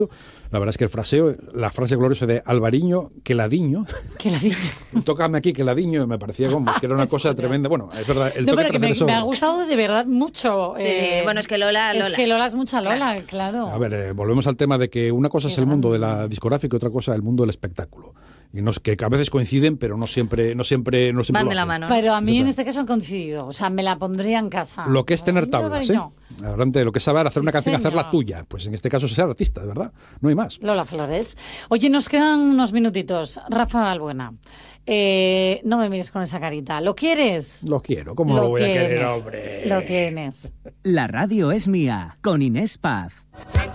La verdad es que la frase gloriosa de Alvariño, queladiño, tócame aquí, queladiño, me parecía como que era una cosa tremenda. Bueno, es verdad, el toque transgresor. Me ha gustado de verdad mucho. Sí, bueno, es que Lola. Es que Lola es mucha Lola, claro. A ver, volvemos al tema de que una cosa es el mundo de la discográfica y otra cosa el mundo del espectáculo. Y que a veces coinciden, pero no siempre van de la mano. Pero a mí en este caso han coincidido. O sea, me la pondría en casa. Lo que es tener tablas, ¿eh? Adelante, lo que es saber hacer una canción, hacerla tuya. Pues en este caso ser artista, de verdad. No hay más. Lola Flores. Oye, nos quedan unos minutitos. Rafa Balbuena. No me mires con esa carita. ¿Lo quieres? Lo quiero. ¿Cómo lo voy a querer, hombre? Lo tienes. La radio es mía, con Inés Paz.